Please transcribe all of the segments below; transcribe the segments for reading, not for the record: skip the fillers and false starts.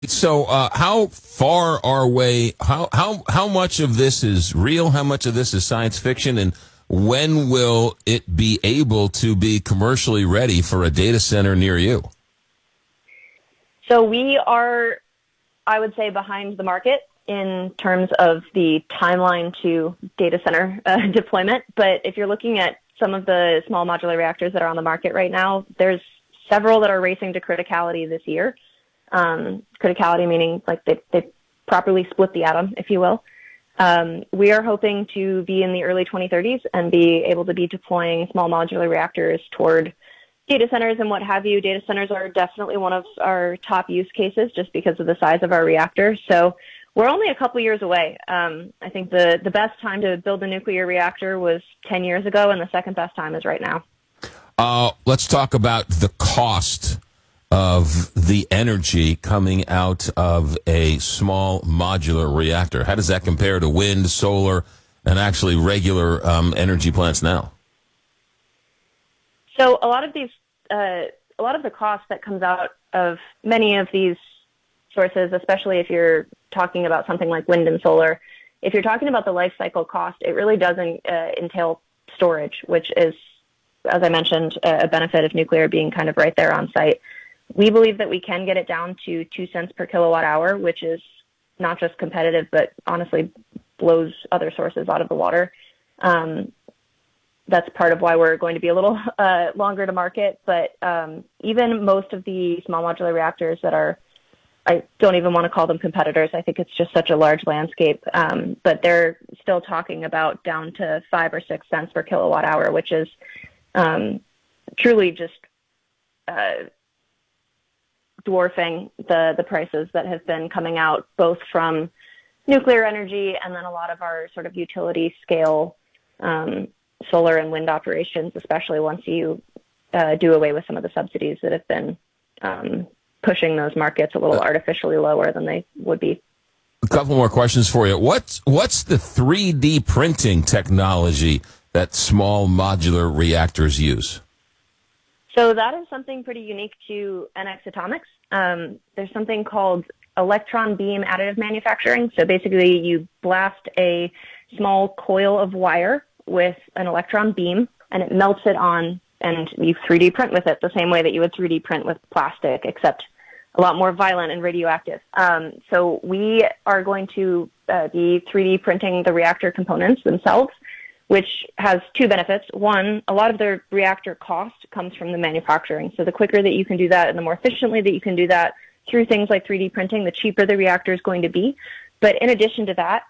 So, how far are we? How much of this is real? How much of this is science fiction? And when will it be able to be commercially ready for a data center near you? So we are, I would say, behind the market in terms of the timeline to data center deployment. But if you're looking at some of the small modular reactors that are on the market right now, there's several that are racing to criticality this year. Criticality meaning like they properly split the atom, if you will. We are hoping to be in the early 2030s and be able to be deploying small modular reactors toward data centers and what have you. Data centers are definitely one of our top use cases just because of the size of our reactor. So we're only a couple years away. I think the best time to build a nuclear reactor was 10 years ago, and the second best time is right now. Let's talk about the cost of the energy coming out of a small modular reactor. How does that compare to wind, solar, and actually regular energy plants now? So a lot of the cost that comes out of many of these sources, especially if you're talking about something like wind and solar, if you're talking about the life cycle cost, it really doesn't entail storage, which is, as I mentioned, a benefit of nuclear being kind of right there on site. We believe that we can get it down to 2 cents per kilowatt hour, which is not just competitive, but honestly blows other sources out of the water. That's part of why we're going to be a little longer to market. But even most of the small modular reactors that are, I don't even want to call them competitors. I think it's just such a large landscape. But they're still talking about down to 5 or 6 cents per kilowatt hour, which is truly just dwarfing the prices that have been coming out both from nuclear energy and then a lot of our sort of utility scale solar and wind operations, especially once you do away with some of the subsidies that have been pushing those markets a little artificially lower than they would be. A couple more questions for you. What's the 3D printing technology that small modular reactors use? So that is something pretty unique to NX Atomics. There's something called electron beam additive manufacturing. So basically you blast a small coil of wire with an electron beam and it melts it on and you 3D print with it the same way that you would 3D print with plastic, except a lot more violent and radioactive. So we are going to be 3D printing the reactor components themselves, which has two benefits. One, a lot of the reactor cost comes from the manufacturing. So the quicker that you can do that and the more efficiently that you can do that through things like 3D printing, the cheaper the reactor is going to be. But in addition to that,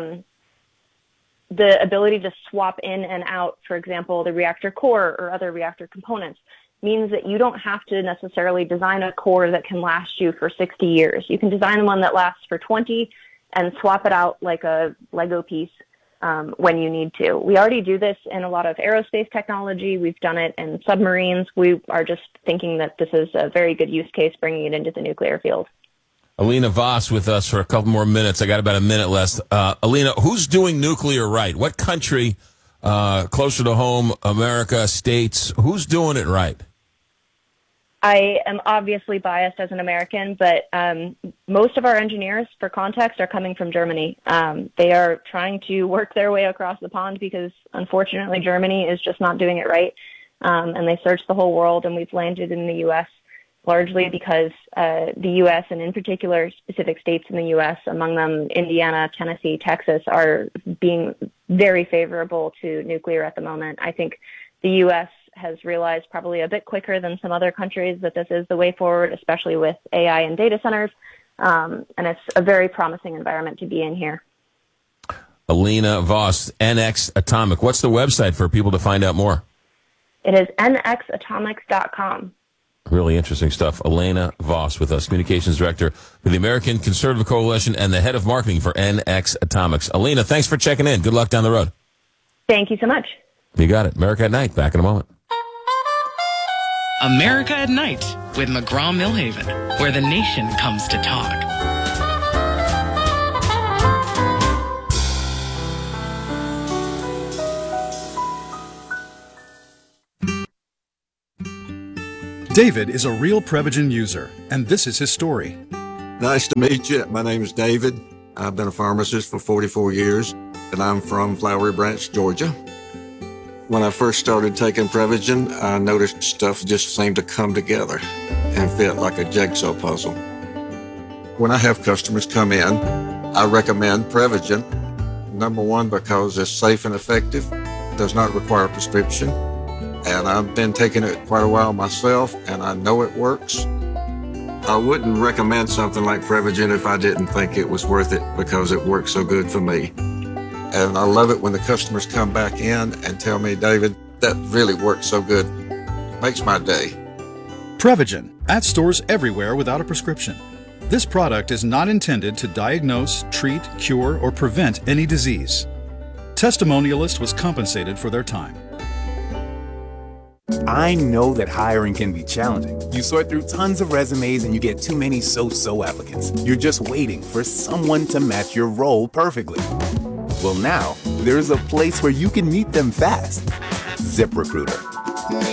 the ability to swap in and out, for example, the reactor core or other reactor components, means that you don't have to necessarily design a core that can last you for 60 years. You can design one that lasts for 20 and swap it out like a Lego piece when you need to. We already do this in a lot of aerospace technology. We've done it in submarines. We are just thinking that this is a very good use case, bringing it into the nuclear field. Alina Voss with us for a couple more minutes. I got about a minute left. Alina, who's doing nuclear right? What country, closer to home, America, states, who's doing it right? I am obviously biased as an American, but most of our engineers, for context, are coming from Germany. They are trying to work their way across the pond because, unfortunately, Germany is just not doing it right. And they searched the whole world, and we've landed in the U.S. largely because the U.S. and, in particular, specific states in the U.S., among them Indiana, Tennessee, Texas, are being very favorable to nuclear at the moment. I think the U.S. has realized probably a bit quicker than some other countries that this is the way forward, especially with AI and data centers. And it's a very promising environment to be in here. Alina Voss, NX Atomic. What's the website for people to find out more? It is nxatomics.com. Really interesting stuff. Alina Voss with us, Communications Director for the American Conservative Coalition and the Head of Marketing for NX Atomics. Alina, thanks for checking in. Good luck down the road. Thank you so much. You got it. America at Night. Back in a moment. America at Night with McGraw-Millhaven, where the nation comes to talk. David is a real Prevagen user, and this is his story. Nice to meet you. My name is David. I've been a pharmacist for 44 years, and I'm from Flowery Branch, Georgia. When I first started taking Prevagen, I noticed stuff just seemed to come together and fit like a jigsaw puzzle. When I have customers come in, I recommend Prevagen. Number one, because it's safe and effective, does not require a prescription, and I've been taking it quite a while myself, and I know it works. I wouldn't recommend something like Prevagen if I didn't think it was worth it because it works so good for me. And I love it when the customers come back in and tell me, David, that really worked so good. Makes my day. Prevagen, at stores everywhere without a prescription. This product is not intended to diagnose, treat, cure, or prevent any disease. Testimonialist was compensated for their time. I know that hiring can be challenging. You sort through tons of resumes and you get too many so-so applicants. You're just waiting for someone to match your role perfectly. Well, now, there's a place where you can meet them fast. ZipRecruiter.